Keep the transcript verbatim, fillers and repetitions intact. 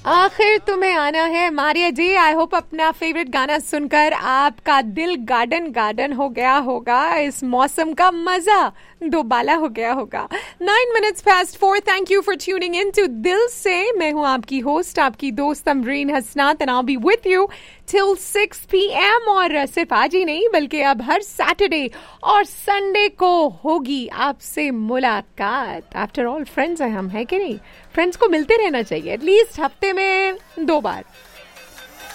आखिर तुम्हें आना है मारिया जी। आई होप अपना फेवरेट गाना सुनकर आपका दिल गार्डन गार्डन हो गया होगा, इस मौसम का मजा दोबाला हो गया होगा। Nine minutes past four. Thank you for tuning in to दिल से। मैं हूं आपकी होस्ट, आपकी दोस्त अमरीन हसनात, and I will be with you till six P M. और सिर्फ आज ही नहीं बल्कि अब हर सैटरडे और संडे को होगी आपसे मुलाकात। आफ्टर ऑल फ्रेंड्स हैं हम, है कि नहीं? फ्रेंड्स को मिलते रहना चाहिए एटलीस्ट हफ्ते में दो बार।